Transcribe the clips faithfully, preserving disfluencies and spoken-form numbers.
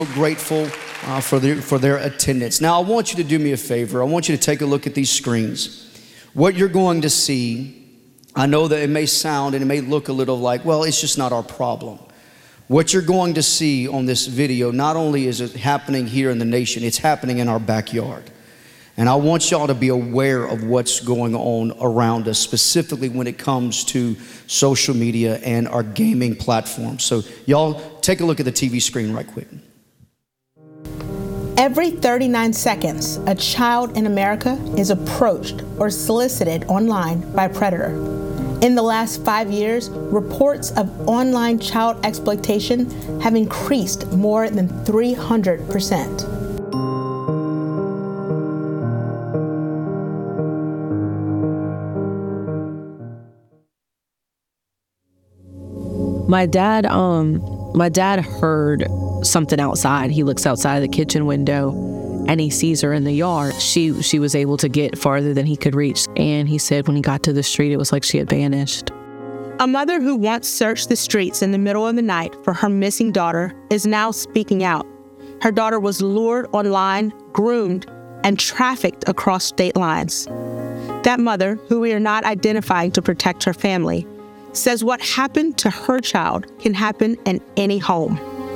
Grateful uh, for their for their attendance. Now, I want you to do me a favor. I want you to take a look at these screens. What you're going to see, I know that it may sound and it may look a little like, well, it's just not our problem. What you're going to see on this video, not only is it happening here in the nation, it's happening in our backyard. And I want y'all to be aware of what's going on around us, specifically when it comes to social media and our gaming platforms. So y'all take a look at the T V screen right quick. Every thirty-nine seconds, a child in America is approached or solicited online by a predator. In the last five years, reports of online child exploitation have increased more than three hundred percent. My dad, um, my dad heard something outside. He looks outside the kitchen window and he sees her in the yard. She she was able to get farther than he could reach. And he said when he got to the street, it was like she had vanished. A mother who once searched the streets in the middle of the night for her missing daughter is now speaking out. Her daughter was lured online, groomed, and trafficked across state lines. That mother, who we are not identifying to protect her family, says what happened to her child can happen in any home.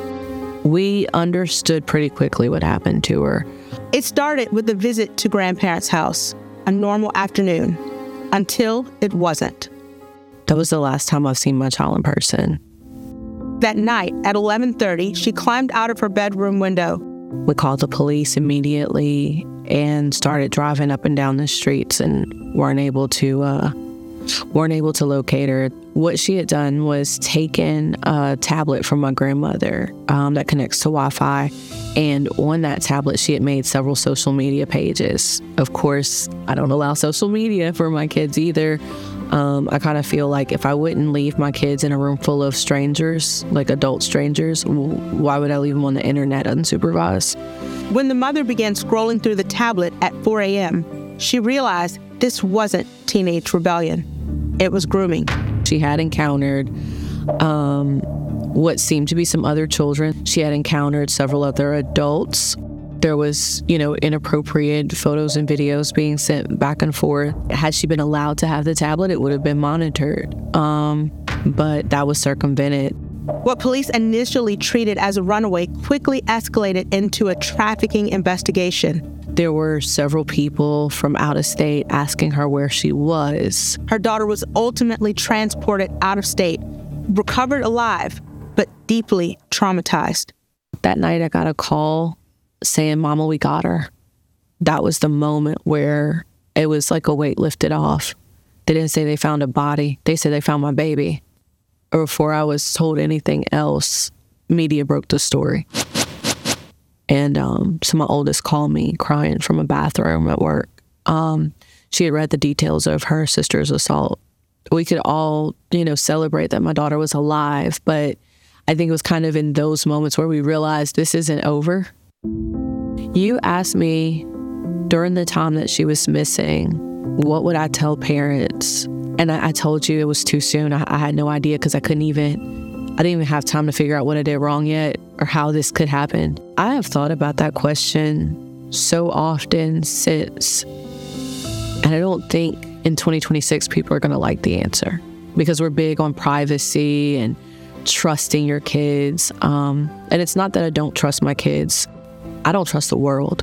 We understood pretty quickly what happened to her. It started with a visit to grandparents' house, a normal afternoon, until it wasn't. That was the last time I've seen my child in person. That night at eleven thirty, she climbed out of her bedroom window. We called the police immediately and started driving up and down the streets and weren't able to uh, weren't able to locate her. What she had done was taken a tablet from my grandmother um, that connects to Wi-Fi, and on that tablet she had made several social media pages. Of course, I don't allow social media for my kids either. Um, I kind of feel like if I wouldn't leave my kids in a room full of strangers, like adult strangers, why would I leave them on the internet unsupervised? When the mother began scrolling through the tablet at four a.m., she realized this wasn't teenage rebellion. It was grooming. She had encountered um, what seemed to be some other children. She had encountered several other adults. There was, you know, inappropriate photos and videos being sent back and forth. Had she been allowed to have the tablet, it would have been monitored. Um, but that was circumvented. What police initially treated as a runaway quickly escalated into a trafficking investigation. There were several people from out of state asking her where she was. Her daughter was ultimately transported out of state, recovered alive, but deeply traumatized. That night I got a call saying, "Mama, we got her." That was the moment where it was like a weight lifted off. They didn't say they found a body. They said they found my baby. Or before I was told anything else, media broke the story. And um, so my oldest called me crying from a bathroom at work. Um, she had read the details of her sister's assault. We could all, you know, celebrate that my daughter was alive, but I think it was kind of in those moments where we realized this isn't over. You asked me during the time that she was missing, what would I tell parents? And I, I told you it was too soon. I, I had no idea because I couldn't even... I didn't even have time to figure out what I did wrong yet or how this could happen. I have thought about that question so often since, and I don't think in twenty twenty-six people are going to like the answer because we're big on privacy and trusting your kids. Um, and it's not that I don't trust my kids. I don't trust the world.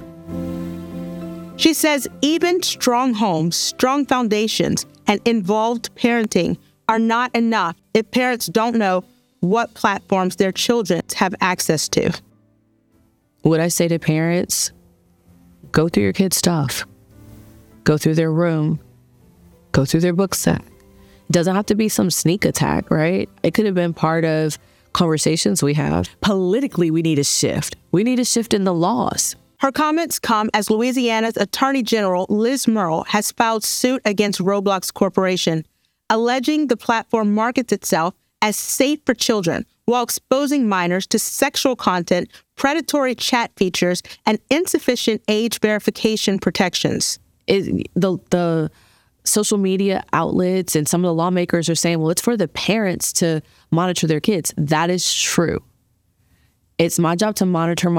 She says even strong homes, strong foundations, and involved parenting are not enough if parents don't know what platforms their children have access to. What I say to parents, go through your kids' stuff. Go through their room. Go through their book stack. It doesn't have to be some sneak attack, right? It could have been part of conversations we have. Politically, we need a shift. We need a shift in the laws. Her comments come as Louisiana's Attorney General Liz Murrill has filed suit against Roblox Corporation, alleging the platform markets itself as safe for children while exposing minors to sexual content, predatory chat features, and insufficient age verification protections. It, the the social media outlets and some of the lawmakers are saying, well, it's for the parents to monitor their kids. That is true. It's my job to monitor my